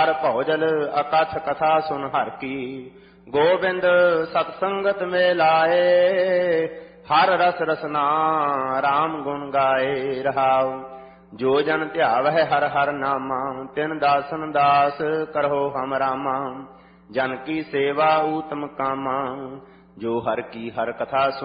हार भौजल अकथ कथा सुन हर की। गोविंद सतसंगत में लाए हर रस रसना राम गुण गाए। रहाओ जो जन ध्यावै हर हर नामा तिन दासन दास करहो हम रामा। जन की सेवा ऊतम कामा जो हर की हर कथा